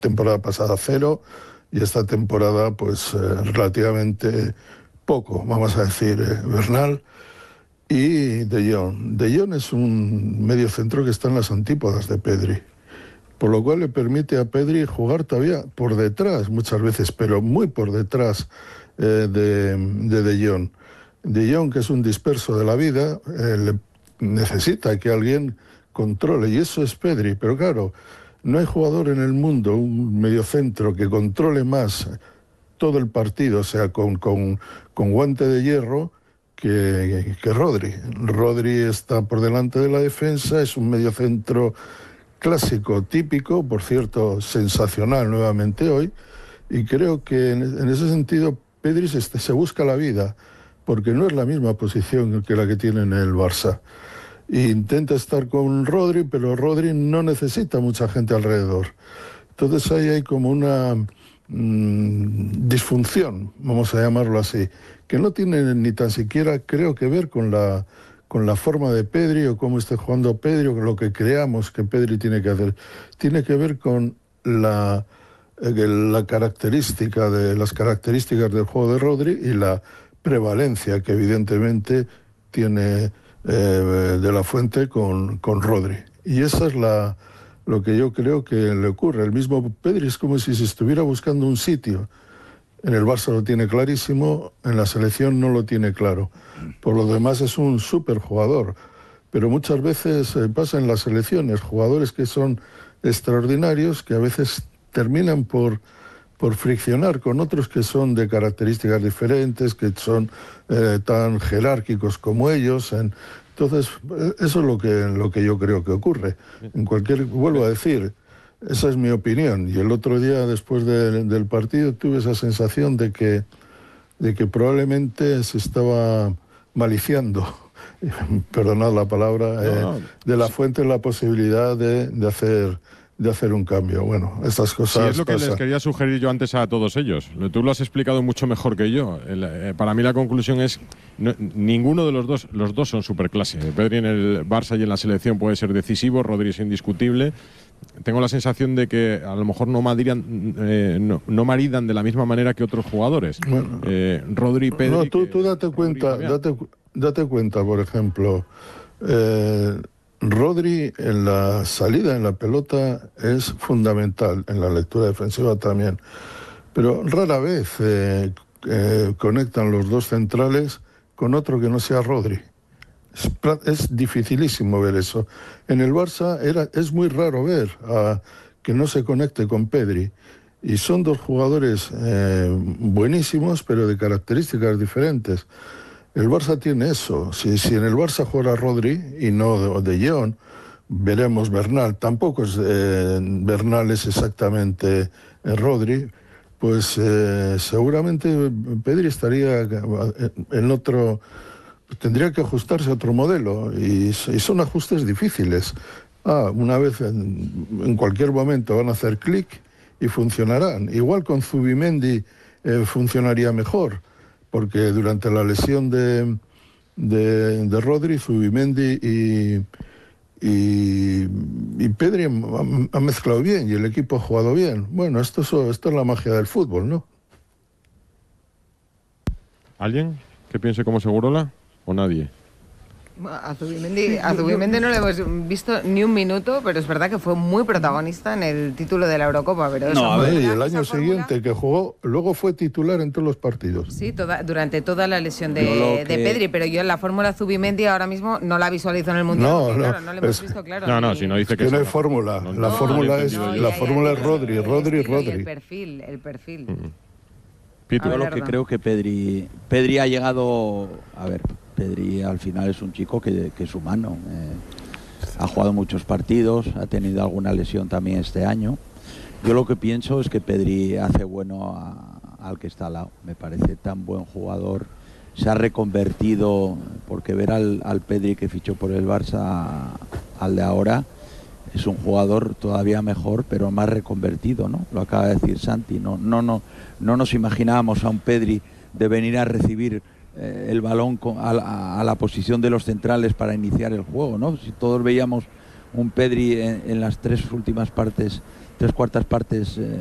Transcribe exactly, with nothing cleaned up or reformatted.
temporada pasada cero y esta temporada pues eh, relativamente poco, vamos a decir, eh, Bernal y De Jong. De Jong es un mediocentro que está en las antípodas de Pedri, por lo cual le permite a Pedri jugar todavía por detrás muchas veces, pero muy por detrás eh, de, de De Jong. De Jong, que es un disperso de la vida, eh, le necesita que alguien controle, y eso es Pedri, pero claro, no hay jugador en el mundo, un mediocentro que controle más todo el partido, o sea, con, con, con guante de hierro, que, que Rodri. Rodri está por delante de la defensa, es un mediocentro clásico, típico, por cierto, sensacional nuevamente hoy, y creo que en, en ese sentido Pedri se, se busca la vida, porque no es la misma posición que la que tiene en el Barça. E intenta estar con Rodri, pero Rodri no necesita mucha gente alrededor. Entonces ahí hay como una mmm, disfunción, vamos a llamarlo así, que no tiene ni tan siquiera, creo, que ver con la, con la forma de Pedri o cómo esté jugando Pedri o con lo que creamos que Pedri tiene que hacer. Tiene que ver con la, eh, la característica de, las características del juego de Rodri y la prevalencia que evidentemente tiene eh, De la Fuente con, con Rodri. Y esa es la, lo que yo creo que le ocurre. El mismo Pedri es como si se estuviera buscando un sitio. En el Barça lo tiene clarísimo, en la selección no lo tiene claro. Por lo demás es un súper jugador. Pero muchas veces eh, pasa en las selecciones, jugadores que son extraordinarios, que a veces terminan por... por friccionar con otros que son de características diferentes, que son eh, tan jerárquicos como ellos. En, entonces, eso es lo que, lo que yo creo que ocurre. En cualquier, vuelvo a decir, esa es mi opinión. Y el otro día, después de, del partido, tuve esa sensación de que, de que probablemente se estaba maliciando, perdonad la palabra, eh, no, no. De la Fuente la posibilidad de, de hacer... de hacer un cambio. Bueno, estas cosas... Sí, es lo que pasan. les quería sugerir yo antes a todos ellos. Tú lo has explicado mucho mejor que yo. El, eh, para mí la conclusión es no, ninguno de los dos, los dos son superclase. Pedri en el Barça y en la selección puede ser decisivo, Rodri es indiscutible. Tengo la sensación de que a lo mejor no maridan, eh, no, no maridan de la misma manera que otros jugadores. Bueno, eh, Rodri y Pedri... No, tú, tú date cuenta, date, date cuenta, por ejemplo... Eh, Rodri en la salida en la pelota es fundamental, en la lectura defensiva también, pero rara vez eh, eh, conectan los dos centrales con otro que no sea Rodri. Es, es dificilísimo ver eso. En el Barça era, es muy raro ver a, que no se conecte con Pedri, y son dos jugadores eh, buenísimos, pero de características diferentes. El Barça tiene eso. Si, si en el Barça juega Rodri y no De, de Jong, veremos Bernal. Tampoco es eh, Bernal es exactamente eh, Rodri. Pues eh, seguramente Pedri estaría en otro... Tendría que ajustarse a otro modelo. Y, y son ajustes difíciles. Ah, una vez en, en cualquier momento van a hacer clic y funcionarán. Igual con Zubimendi eh, funcionaría mejor, porque durante la lesión de, de, de Rodri, Zubimendi y, y, y Pedri han, han mezclado bien y el equipo ha jugado bien. Bueno, esto es, esto es la magia del fútbol, ¿no? ¿Alguien que piense como Segurola o nadie? A Zubimendi, a Zubimendi no le hemos visto ni un minuto, pero es verdad que fue muy protagonista en el título de la Eurocopa. Pero no, a ver, y el año siguiente que jugó, luego fue titular en todos los partidos. Sí, toda, durante toda la lesión de, que... de Pedri, pero yo en la fórmula Zubimendi ahora mismo no la visualizo en el Mundial. No, no, claro, no le hemos es, visto, claro. No, no, si no dice que, que no hay no, fórmula. No, la no, fórmula no, es, no, la ya, fórmula ya, es Rodri, el Rodri, Rodri. Rodri. El perfil, el perfil. Mm. Yo lo que creo que Pedri, Pedri ha llegado, a ver, Pedri al final es un chico que, que es humano, eh, ha jugado muchos partidos, ha tenido alguna lesión también este año. Yo lo que pienso es que Pedri hace bueno a, al que está al lado, me parece tan buen jugador, se ha reconvertido, porque ver al, al Pedri que fichó por el Barça al de ahora, es un jugador todavía mejor, pero más reconvertido, ¿no? Lo acaba de decir Santi, no, no, no, no nos imaginábamos a un Pedri de venir a recibir eh, el balón con, a, a, a la posición de los centrales para iniciar el juego, ¿no? Si todos veíamos un Pedri en, en las tres últimas partes tres cuartas partes eh,